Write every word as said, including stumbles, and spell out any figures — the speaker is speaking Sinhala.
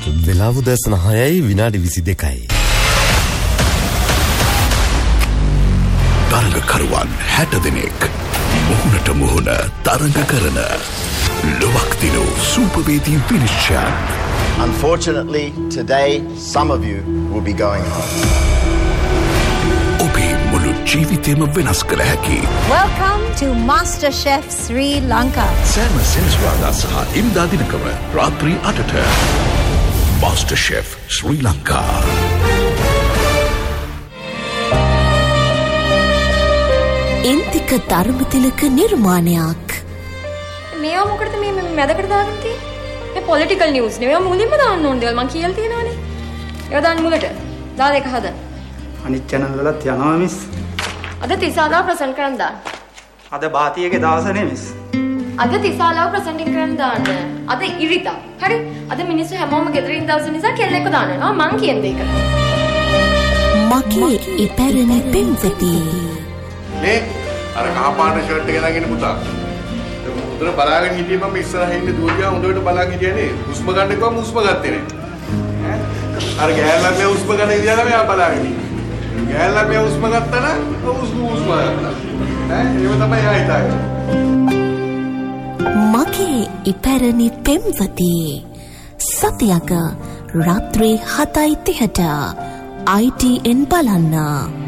වෙලාව දැසන හයයි විනාඩි විසි දෙකයි. තරගකරුවන් හැට දෙනෙක් මුහුණට මුහුණ තරග කරන ලොවක් දිනු සූපවේදී විනිශ්චයන්. Unfortunately, today some of you will be going home. ඔබේ මුළු ජීවිතේම වෙනස් කළ හැකි. Welcome to MasterChef Sri Lanka. සෑම සෙනසුරාදා සහ ඉරිදා දිනකම රාත්‍රී අටට MasterChef Sri Lanka. ඉන්තික ධර්මතිලක නිර්මාණයක්. මේවා මොකටද මේ මැදකට දාගෙන තියෙන්නේ? මේ පොලිටිකල් නිවුස් නෙවෙයි මුලින්ම දාන්න ඕන දේවල් මම කියලා තියෙනවානේ. ඒවා දාන්න මුලට. දාලා එක හදන්න. අනිත් channel වලත් යනවා මිස්. අද තිසාලා ප්‍රසන්ට් කරන්න දාන්න. අද බාතියගේ දවස නේ මිස්. අද තිසාලාව ප්‍රසන්ටින් කරන්න දාන්න. අද ඉරිදා. හරි? අද මිනිස්සු හැමෝම ගෙදරින් දවස් නිසා කෙල්ලෙක්ව දානවා. මං කියන දේ කරා. මගේ ඉපැරණි පෙම්වති. මේ අර කහපාට ෂර්ට් එක දාගෙන පුතා. උදේ බලාගෙන හිටියේ මම ඉස්සරහින් ඉන්න දුවගියා හොඳට බලාගෙන හිටියේ නේ. හුස්ම ගන්න කිව්වම හුස්ම ගත්තේ නේ. ඈ අර ගෑල්ලා මේ හුස්ම ගන්න ඉඳලා මෙයා බලාගෙන ඉන්නේ. ගෑල්ලා මේ හුස්ම ගත්තා නම් හුස්ම හුස්ම ගත්තා. ඈ ඒව තමයි ආ හිතාගෙන. මගේ ඉපැරණි පෙම්වති සතියක රාත්‍රී හතයි තිහට I T N බලන්න.